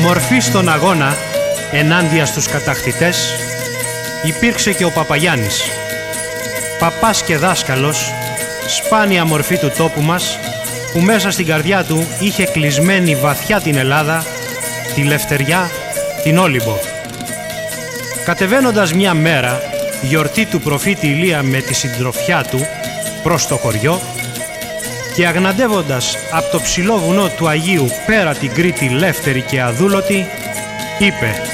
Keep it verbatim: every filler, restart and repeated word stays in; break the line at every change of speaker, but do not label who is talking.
Μορφή στον αγώνα ενάντια στους κατακτητές υπήρξε και ο Παπαγιάννης, παπάς και δάσκαλος, σπάνια μορφή του τόπου μας, που μέσα στην καρδιά του είχε κλεισμένη βαθιά την Ελλάδα, τη Λευτεριά, την Όλυμπο. Κατεβαίνοντας μια μέρα, γιορτή του προφήτη Ηλία με τη συντροφιά του προς το χωριό και αγναντεύοντας από το ψηλό βουνό του Αγίου πέρα την Κρήτη λεύτερη και αδούλωτη, είπε